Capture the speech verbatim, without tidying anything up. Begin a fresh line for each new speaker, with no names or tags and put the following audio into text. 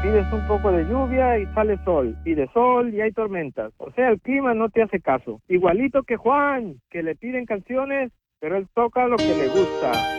pides un poco de lluvia y sale sol, pides sol y hay tormentas. O sea, el clima no te hace caso. Igualito que Juan, que le piden canciones, pero él toca lo que le gusta.